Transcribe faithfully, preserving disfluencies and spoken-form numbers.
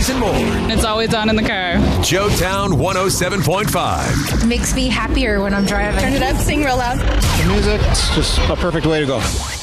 sports, and more. It's always on in the car. Joetown one oh seven point five. Makes me happier when I'm driving. Turn it up, sing real loud. The music's just a perfect way to go.